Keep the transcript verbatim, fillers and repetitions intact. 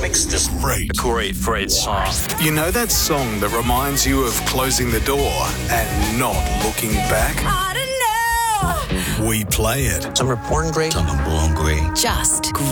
makes this great. A great, great song. You know that song that reminds you of closing the door and not looking back? I don't know. We play it. Some are born great, some are born great. Just